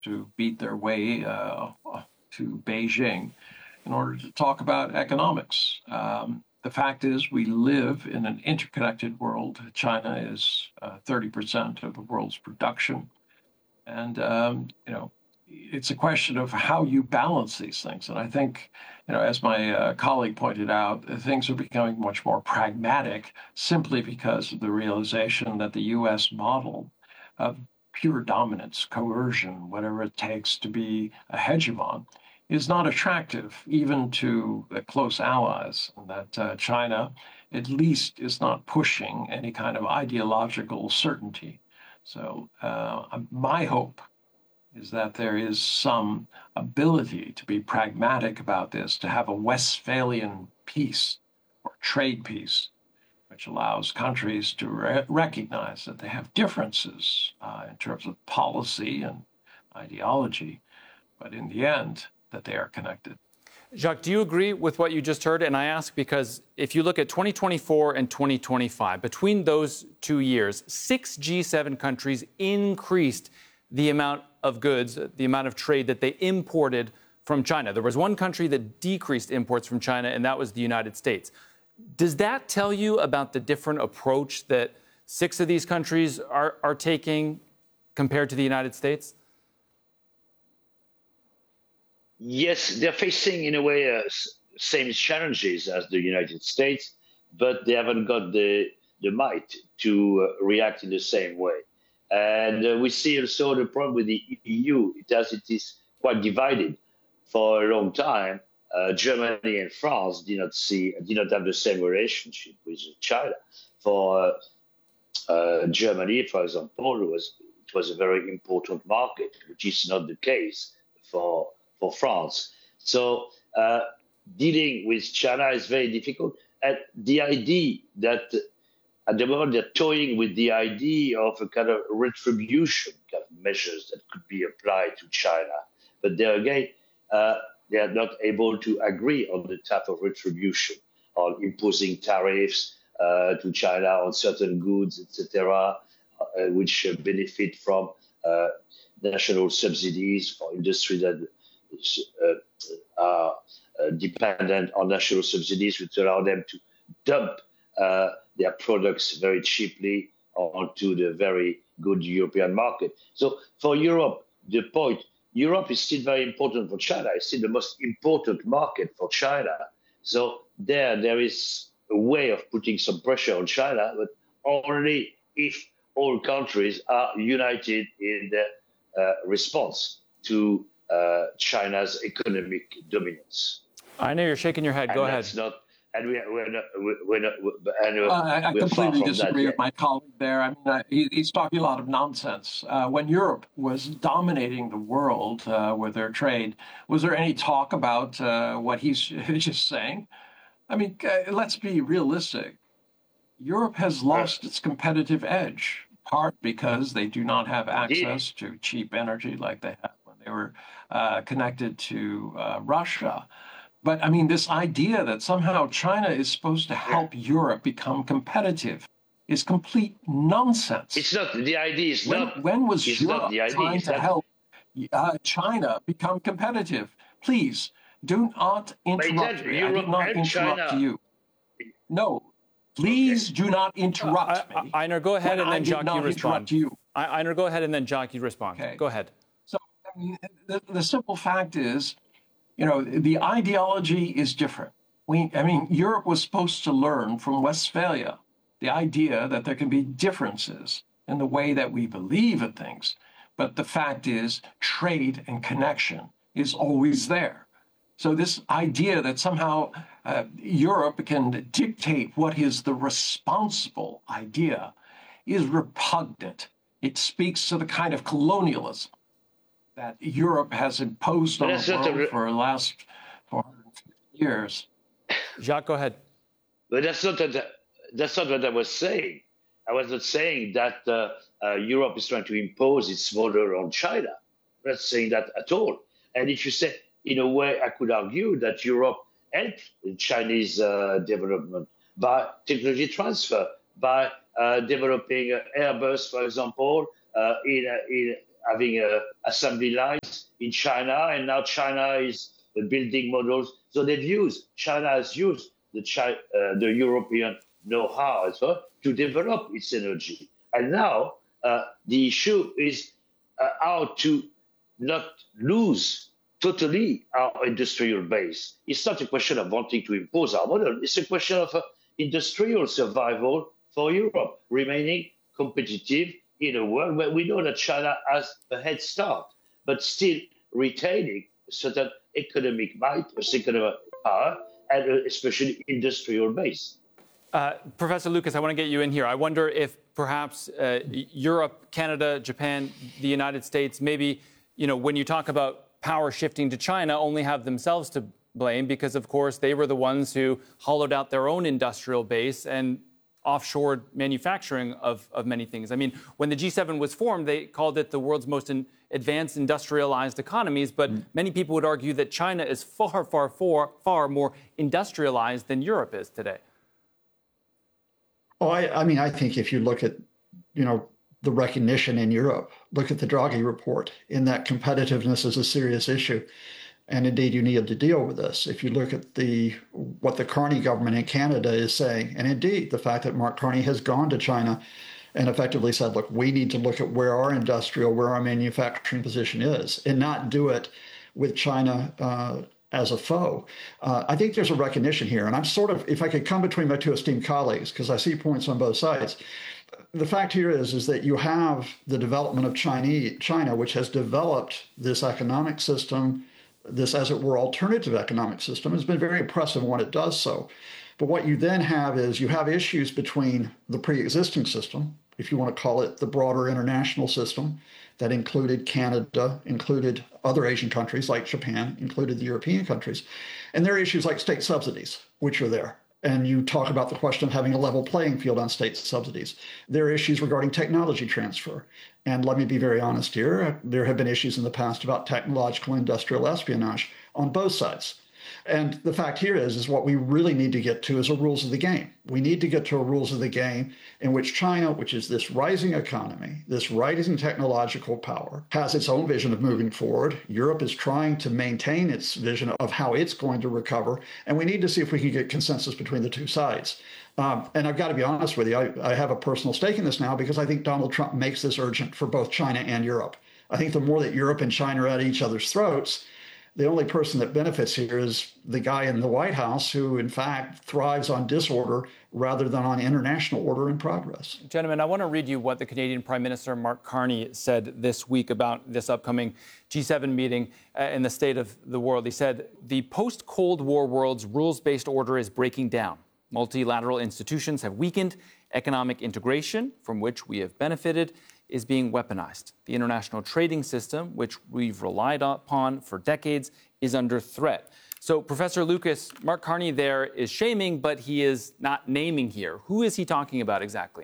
to beat their way to Beijing in order to talk about economics. The fact is, we live in an interconnected world. China is 30% of the world's production. And, it's a question of how you balance these things. And I think, as my colleague pointed out, things are becoming much more pragmatic simply because of the realization that the U.S. model of pure dominance, coercion, whatever it takes to be a hegemon, is not attractive even to the close allies, and that China at least is not pushing any kind of ideological certainty. So my hope is that there is some ability to be pragmatic about this, to have a Westphalian peace or trade peace, which allows countries to recognize that they have differences in terms of policy and ideology, but in the end, that they are connected. Jacques, do you agree with what you just heard? And I ask because if you look at 2024 and 2025, between those 2 years, 6 G7 countries increased the amount of goods, the amount of trade that they imported from China. There was one country that decreased imports from China, and that was the United States. Does that tell you about the different approach that 6 of these countries are taking compared to the United States? Yes, they're facing, in a way, same challenges as the United States, but they haven't got the might to react in the same way. And we see also the problem with the EU. It is quite divided. For a long time, Germany and France did not have the same relationship with China. For Germany, for example, it was a very important market, which is not the case for France. So dealing with China is very difficult. And the idea that at the moment they're toying with the idea of a kind of retribution kind of measures that could be applied to China. But there again, they are not able to agree on the type of retribution, on imposing tariffs to China on certain goods, etc., which benefit from national subsidies for industry that are dependent on national subsidies, which allow them to dump their products very cheaply onto the very good European market. So for Europe, the point, Europe is still very important for China. It's still the most important market for China. So there is a way of putting some pressure on China, but only if all countries are united in their response to China's economic dominance. I know you're shaking your head. Go ahead. I completely disagree with my colleague there. I mean, he's talking a lot of nonsense. When Europe was dominating the world with their trade, was there any talk about what he's just saying? I mean, let's be realistic. Europe has lost its competitive edge, part because they do not have access to cheap energy like they had when they were connected to Russia. But I mean, this idea that somehow China is supposed to help Europe become competitive is complete nonsense. It's not. The idea is not. When was Europe trying to help China become competitive? Please do not interrupt me. I did not interrupt you. No, please do not interrupt me. Einar, go ahead and then Jacques, you respond. Einar, go ahead and then Jacques, you respond. Okay. Go ahead. So I mean, the simple fact is, the ideology is different. Europe was supposed to learn from Westphalia the idea that there can be differences in the way that we believe in things. But the fact is, trade and connection is always there. So this idea that somehow Europe can dictate what is the responsible idea is repugnant. It speaks to the kind of colonialism that Europe has imposed on the world for the last 450 years. Jacques, go ahead. But that's not what I was saying. I was not saying that Europe is trying to impose its model on China. I'm not saying that at all. And if you say, in a way, I could argue that Europe helped Chinese development by technology transfer, by developing Airbus, for example, having assembly lines in China, and now China is building models. So China has used the European know-how as well to develop its energy. And now the issue is how to not lose totally our industrial base. It's not a question of wanting to impose our model. It's a question of industrial survival for Europe, remaining competitive in a world where we know that China has a head start, but still retaining a certain economic might, economic power, and especially industrial base. Professor Lucas, I want to get you in here. I wonder if perhaps Europe, Canada, Japan, the United States, maybe, when you talk about power shifting to China, only have themselves to blame because, of course, they were the ones who hollowed out their own industrial base and offshored manufacturing of many things. I mean, when the G7 was formed, they called it the world's most advanced industrialized economies, but many people would argue that China is far more industrialized than Europe is today. Oh, I think if you look at, the recognition in Europe, look at the Draghi report, in that competitiveness is a serious issue. And indeed, you need to deal with this. If you look at what the Carney government in Canada is saying, and indeed the fact that Mark Carney has gone to China and effectively said, look, we need to look at where our manufacturing position is and not do it with China as a foe. I think there's a recognition here. And I'm if I could come between my two esteemed colleagues, because I see points on both sides. The fact here is that you have the development of China, which has developed this economic system, this, as it were, alternative economic system. Has been very impressive when it does so. But what you then have is you have issues between the pre-existing system, if you want to call it the broader international system, that included Canada, included other Asian countries like Japan, included the European countries. And there are issues like state subsidies, which are there. And you talk about the question of having a level playing field on state subsidies. There are issues regarding technology transfer. And let me be very honest here. There have been issues in the past about technological industrial espionage on both sides. And the fact here is what we really need to get to is a rules of the game. We need to get to a rules of the game in which China, which is this rising economy, this rising technological power, has its own vision of moving forward. Europe is trying to maintain its vision of how it's going to recover. And we need to see if we can get consensus between the two sides. And I've got to be honest with you, I have a personal stake in this now because I think Donald Trump makes this urgent for both China and Europe. I think the more that Europe and China are at each other's throats, the only person that benefits here is the guy in the White House who, in fact, thrives on disorder rather than on international order and progress. Gentlemen, I want to read you what the Canadian Prime Minister Mark Carney said this week about this upcoming G7 meeting in the state of the world. He said, the post-Cold War world's rules-based order is breaking down. Multilateral institutions have weakened. Economic integration, from which we have benefited, is being weaponized. The international trading system, which we've relied upon for decades, is under threat. So, Professor Lucas, Mark Carney there is shaming, but he is not naming here. Who is he talking about exactly?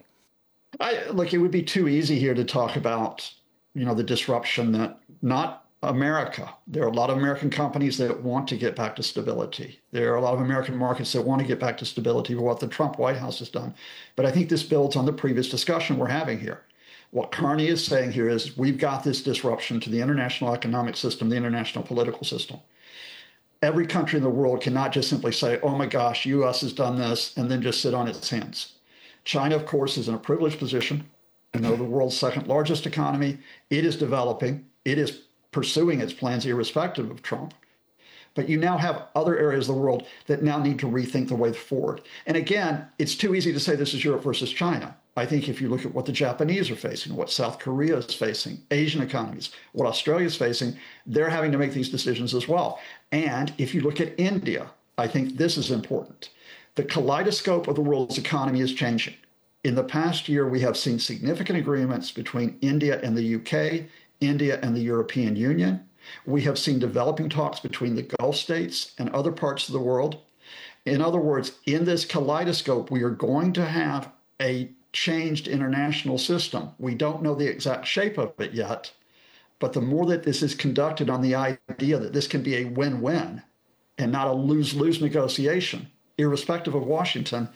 Look, it would be too easy here to talk about, the disruption that not America. There are a lot of American companies that want to get back to stability. There are a lot of American markets that want to get back to stability with what the Trump White House has done. But I think this builds on the previous discussion we're having here. What Carney is saying here is we've got this disruption to the international economic system, the international political system. Every country in the world cannot just simply say, oh my gosh, U.S. has done this, and then just sit on its hands. China, of course, is in a privileged position. The world's second largest economy. It is developing. It is pursuing its plans irrespective of Trump. But you now have other areas of the world that now need to rethink the way forward. And again, it's too easy to say this is Europe versus China. I think if you look at what the Japanese are facing, what South Korea is facing, Asian economies, what Australia is facing, they're having to make these decisions as well. And if you look at India, I think this is important. The kaleidoscope of the world's economy is changing. In the past year, we have seen significant agreements between India and the UK, India and the European Union. We have seen developing talks between the Gulf states and other parts of the world. In other words, in this kaleidoscope, we are going to have a changed international system. We don't know the exact shape of it yet, but the more that this is conducted on the idea that this can be a win-win and not a lose-lose negotiation, irrespective of Washington,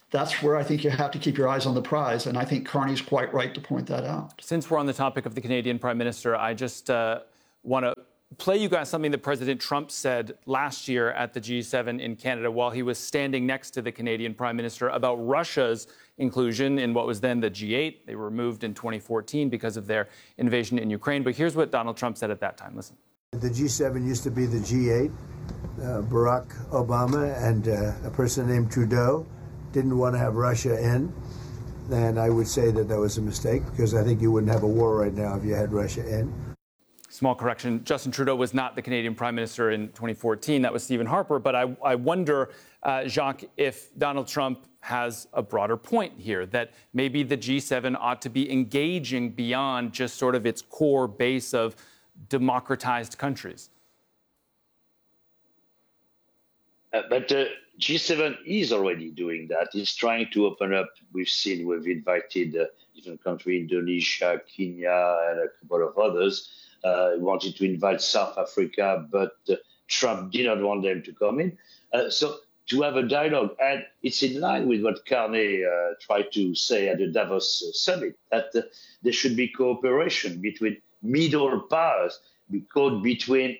that's where I think you have to keep your eyes on the prize. And I think Carney's quite right to point that out. Since we're on the topic of the Canadian Prime Minister, I just want to play you guys something that President Trump said last year at the G7 in Canada while he was standing next to the Canadian Prime Minister about Russia's inclusion in what was then the G8. They were removed in 2014 because of their invasion in Ukraine. But here's what Donald Trump said at that time. Listen. The G7 used to be the G8. Barack Obama and a person named Trudeau didn't want to have Russia in. And I would say that was a mistake, because I think you wouldn't have a war right now if you had Russia in. Small correction, Justin Trudeau was not the Canadian Prime Minister in 2014. That was Stephen Harper. But I wonder, Jacques, if Donald Trump has a broader point here, that maybe the G7 ought to be engaging beyond just sort of its core base of democratized countries. But G7 is already doing that. It's trying to open up. We've invited different countries, Indonesia, Kenya, and a couple of others. Wanted to invite South Africa, but Trump did not want them to come in. So to have a dialogue, and it's in line with what Carney tried to say at the Davos summit, that there should be cooperation between middle powers, between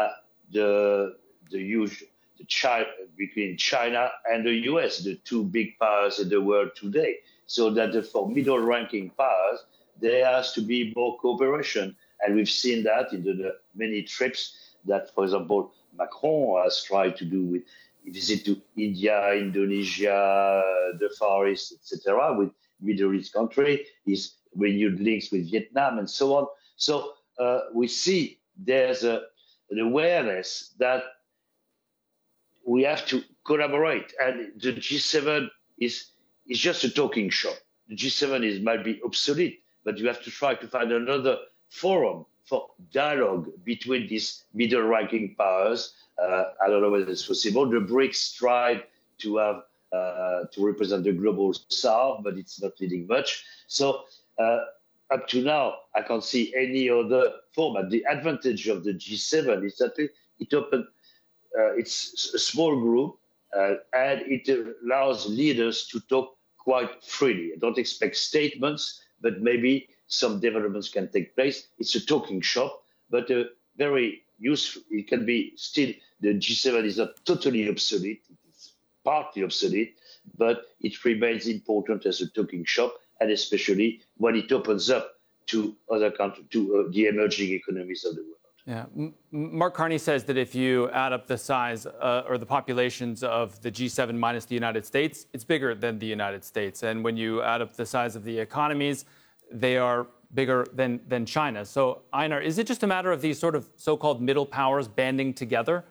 between China and the US, the two big powers in the world today, so that for middle-ranking powers, there has to be more cooperation. And we've seen that in the many trips that, for example, Macron has tried to do with visit to India, Indonesia, the Far East, etc., with Middle East country, his renewed links with Vietnam and so on. So we see there's an awareness that we have to collaborate, and the G7 is just a talking shop. The G7 might be obsolete, but you have to try to find another forum for dialogue between these middle-ranking powers. I don't know whether it's possible. The BRICS tried to have to represent the global south, but it's not leading much. So up to now, I can't see any other format. The advantage of the G7 is that it opened. It's a small group, and it allows leaders to talk quite freely. I don't expect statements, but maybe some developments can take place. It's a talking shop, but very useful. It can be still, the G7 is not totally obsolete. It's partly obsolete, but it remains important as a talking shop, and especially when it opens up to other countries, to the emerging economies of the world. Yeah, Mark Carney says that if you add up the size or the populations of the G7 minus the United States, it's bigger than the United States. And when you add up the size of the economies, they are bigger than China. So, Einar, is it just a matter of these sort of so-called middle powers banding together?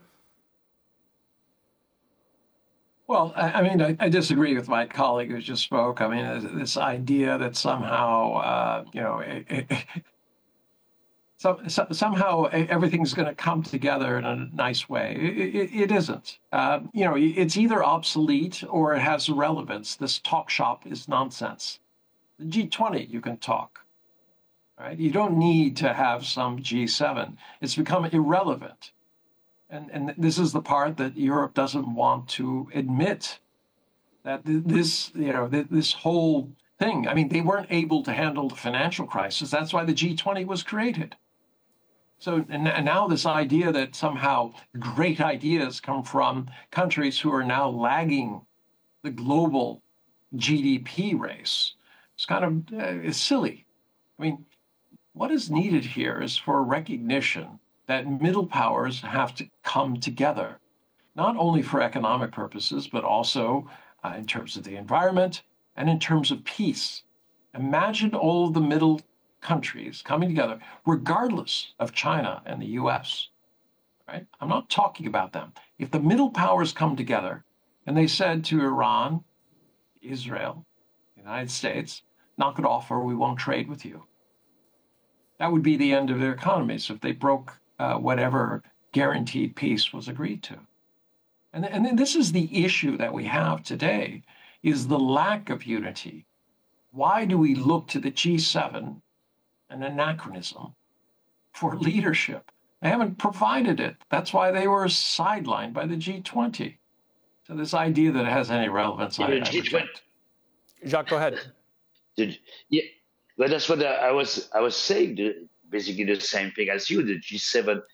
Well, I mean, I disagree with my colleague who just spoke. I mean, this idea that somehow, somehow everything's going to come together in a nice way. It isn't. It's either obsolete or it has relevance. This talk shop is nonsense. The G20, you can talk, right? You don't need to have some G7. It's become irrelevant. And this is the part that Europe doesn't want to admit, that this whole thing, I mean, they weren't able to handle the financial crisis. That's why the G20 was created. So and now this idea that somehow great ideas come from countries who are now lagging the global GDP race, it's kind of it's silly. I mean, what is needed here is for a recognition that middle powers have to come together, not only for economic purposes, but also in terms of the environment and in terms of peace. Imagine all of the middle countries coming together, regardless of China and the US, right? I'm not talking about them. If the middle powers come together and they said to Iran, Israel, the United States, knock it off or we won't trade with you, that would be the end of their economies if they broke whatever guaranteed peace was agreed to. And then this is the issue that we have today, is the lack of unity. Why do we look to the G7, an anachronism, for leadership? They haven't provided it. That's why they were sidelined by the G20. So this idea that it has any relevance, I reject. Jacques, go ahead. Yeah, but that's what I was saying. Basically, the same thing as you. The G7